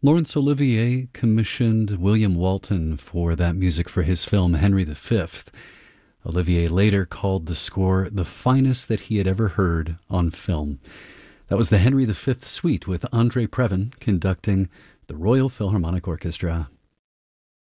Laurence Olivier commissioned William Walton for that music for his film Henry V. Olivier later called the score the finest that he had ever heard on film. That was the Henry V Suite with Andre Previn conducting the Royal Philharmonic Orchestra.